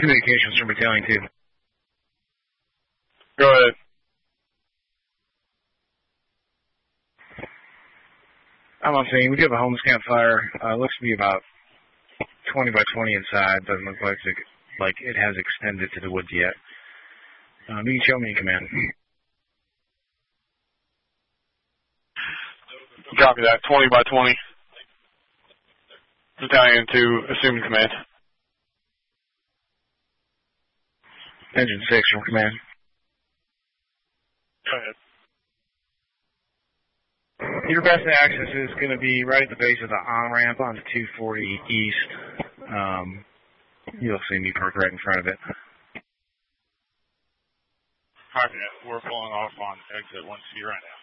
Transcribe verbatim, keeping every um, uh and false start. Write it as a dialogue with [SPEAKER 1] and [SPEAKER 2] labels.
[SPEAKER 1] communications from Battalion two.
[SPEAKER 2] Go ahead.
[SPEAKER 1] I'm on scene. We do have a homeless campfire. Uh, looks to be about twenty by twenty inside. Doesn't look like it, like it has extended to the woods yet. Um, you can show me in command.
[SPEAKER 2] Copy that. twenty by twenty. Battalion two, assuming command.
[SPEAKER 1] Engine six from command.
[SPEAKER 2] Go ahead.
[SPEAKER 1] Your best access is going to be right at the base of the on-ramp on the two forty east. Um, you'll see me parked right in front of it.
[SPEAKER 3] Copy that. We're pulling off on exit one C right now.